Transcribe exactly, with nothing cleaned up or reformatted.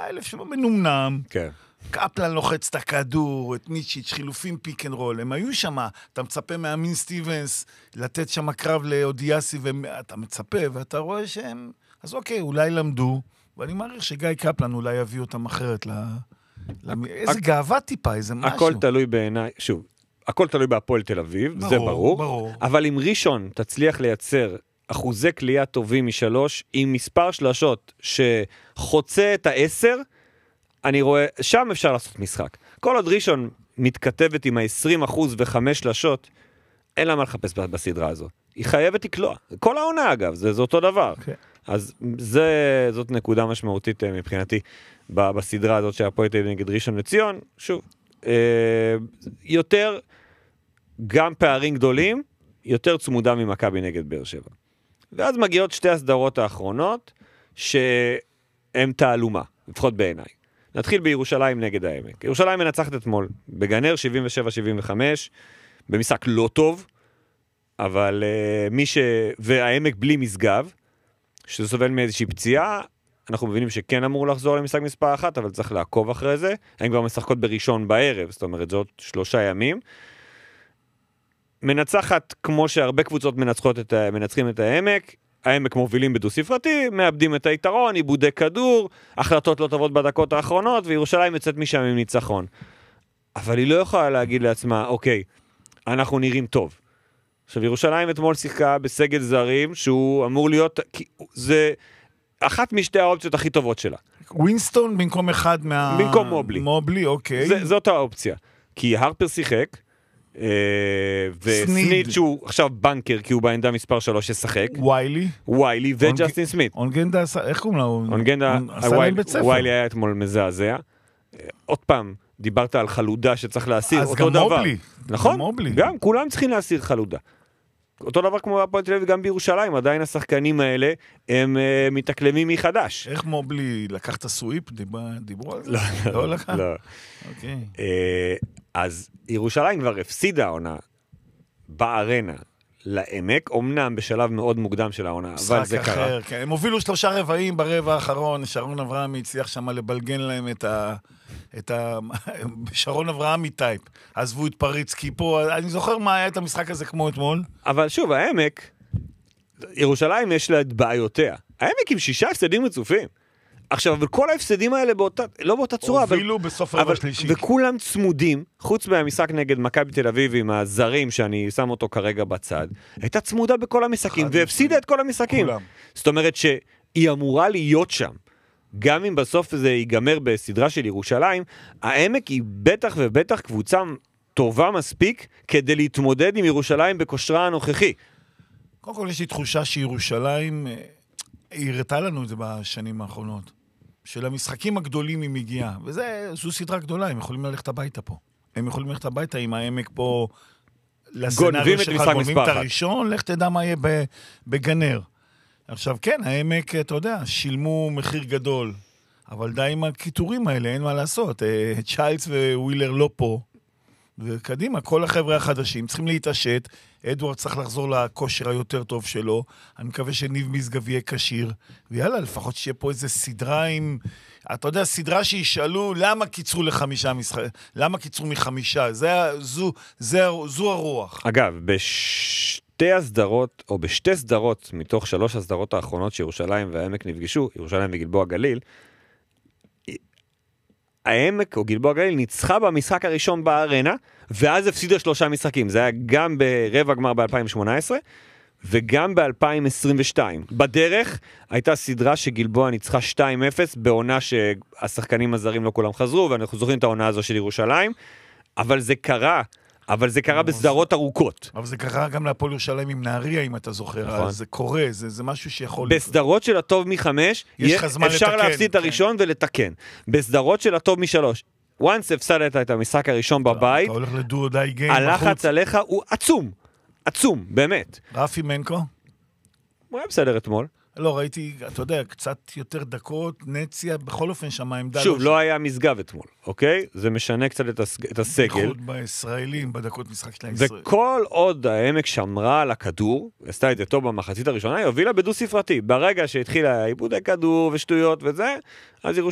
אלף שבע מנומנם. כן. קפלן לוחץ את הכדור, את ניצ'יץ', חילופים פיק אנד רול, הם היו שם, אתה מצפה מאמין סטיבנס לתת שם קרב לאודיאסי, ואתה מצפה, ואתה רואה שהם, אז אוקיי, אולי למדו, ואני מעריך שגיא קפלן אולי יביא אותם אחרת, איזה גאווה טיפה, איזה משהו. הכל תלוי בעיניי, שוב, הכל תלוי בהפועל תל אביב, זה ברור, אבל אם ראשון תצליח לייצר אחוזי קליעה טובים משלוש, עם מספר שלשות שחוצה את העשר, אני רואה, שם אפשר לעשות משחק. כל עוד ראשון מתכתבת עם ה-עשרים אחוז וחמש שלשות, אין לה מה לחפש בסדרה הזו. היא חייבת לקלוע. כל העונה אגב, זה, זה אותו דבר. Okay. אז זה, זאת נקודה משמעותית מבחינתי בסדרה הזאת שהפועל תל אביב נגד ראשון לציון. שוב, אה, יותר, גם פערים גדולים, יותר צמודה ממכבי נגד באר שבע. ואז מגיעות שתי הסדרות האחרונות, שהן תעלומה, לפחות בעיניי. נתחיל בירושלים נגד העמק. ירושלים מנצחת אתמול, בגנר שבעים ושבע שבעים וחמש, במשחק לא טוב, אבל uh, מי ש... והעמק בלי מסגב, שזה סובל מאיזושהי פציעה, אנחנו מבינים שכן אמור לחזור למשחק מספר אחת, אבל צריך לעקוב אחרי זה. הן כבר משחקות בראשון בערב, זאת אומרת, זאת שלושה ימים. מנצחת, כמו שהרבה קבוצות מנצחות את ה... מנצחים את העמק, העמק מובילים בדו ספרתי, מאבדים את היתרון, עיבודי כדור, החלטות לא טובות בדקות האחרונות, וירושלים יוצאת משם עם ניצחון. אבל היא לא יכולה להגיד לעצמה, אוקיי, אנחנו נראים טוב. עכשיו, ירושלים אתמול שיחקה בסגל זרים, שהוא אמור להיות, זה אחת משתי האופציות הכי טובות שלה. ווינסטון במקום אחד מה... במקום מובלי. מובלי, אוקיי. זה, זאת האופציה. כי הרפר שיחק, וסנית שהוא עכשיו בנקר כי הוא בעמדה מספר שלוש ששחק ויילי ויילי וג'סטין סמית אונגנדה, איך קוראים לה? אונגנדה, ויילי היה אתמול מזעזע. עוד פעם דיברת על חלודה שצריך להסיר, אותו דבר. אז גם מובלי. נכון? גם כולם צריכים להסיר חלודה. אותו דבר כמו הפועל תל אביב גם בירושלים, עדיין השחקנים האלה הם מתאקלמים מחדש. איך מובלי לקח את הסוויפ? דיברו על זה? לא לקח? לא. אוקיי. אז ירושלים כבר הפסידה העונה בארנה לעמק, אומנם בשלב מאוד מוקדם של העונה, אבל זה קרה. כן. הם הובילו שלושה רבעים ברבע האחרון, שרון אברהמי הצליח שם לבלגן להם את ה... את ה... שרון אברהמי טייפ. עזבו את פריצקי פה, אני זוכר מה היה את המשחק הזה כמו אתמול. אבל שוב, העמק, ירושלים יש לה את בעיותיה. העמק עם שישה הפסדים רצופים. עכשיו, אבל כל ההפסדים האלה באותה, לא באותה צורה, הובילו בסוף הרבע השלישי. וכולם צמודים, חוץ מהמשחק נגד מכבי תל אביב עם הזרים, שאני שם אותו כרגע בצד, הייתה צמודה בכל המשחקים, והפסידה את כל המשחקים. כולם. זאת אומרת שהיא אמורה להיות שם. גם אם בסוף זה ייגמר בסדרה של ירושלים, העמק היא בטח ובטח קבוצה טובה מספיק, כדי להתמודד עם ירושלים בכושרה הנוכחי. קודם כל יש לי תחושה שירושלים... היא הראתה לנו את זה בשנים האחרונות. של המשחקים הגדולים היא מגיעה. וזו סדרה גדולה, הם יכולים ללכת הביתה פה. הם יכולים ללכת הביתה עם העמק פה, לסנאריו שלך, גונבים את הראשון, לך תדע מה יהיה בגנר. עכשיו כן, העמק, אתה יודע, שילמו מחיר גדול, אבל די עם הכיתורים האלה, אין מה לעשות. צ'יילס ווילר לא פה, וקדימה, כל החבר'ה החדשים צריכים להתעשת, אדוארד צריך לחזור לכושר היותר טוב שלו, אני מקווה שניב משגב יהיה קשיר, ויאללה, לפחות שיהיה פה איזה סדרה עם, אתה יודע, סדרה שישאלו, למה קיצרו לחמישה משחק, למה קיצרו מחמישה, זה, זו, זה, זו הרוח. אגב, בשתי הסדרות, או בשתי סדרות, מתוך שלוש הסדרות האחרונות שירושלים והעמק נפגשו, ירושלים וגלבוע גליל, העמק או גלבוע גליל ניצחה במשחק הראשון בארנה, ואז הפסידה שלושה משחקים. זה היה גם ברבע גמר ב-אלפיים שמונה עשרה, וגם ב-אלפיים עשרים ושתיים. בדרך הייתה סדרה שגלבוע ניצחה שתיים אפס, בעונה שהשחקנים הזרים לא כולם חזרו, ואנחנו זוכרים את העונה הזו של ירושלים, אבל זה קרה, אבל זה קרה בסדרות ארוכות. אבל זה קרה גם להפועל ירושלים עם נהריה, אם אתה זוכר. נכון. זה קורה, זה, זה משהו שיכול... בסדרות של הטוב מחמש, אפשר להפסיד את הראשון ולתקן. בסדרות של הטוב משלוש, once הפסדת את המשחק הראשון בבית, אתה הולך לדו די גיים. הלחץ עליך הוא עצום, עצום, באמת. רפי מנקו? הוא היה בסדר אתמול. לא, ראיתי, אתה יודע, קצת יותר דקות, נציה, בכל אופן שם העמדה... שוב, לא היה מסגב אתמול, אוקיי? זה משנה קצת את הסגל. בייחוד בישראלים, בדקות משחק של הישראל. וכל עוד העמק שמרה על הכדור, עשתה את זה טוב במחצית הראשונה, היא הובילה בדו ספרתי. ברגע שהתחילה עיבודי כדור ושטויות וזה, אז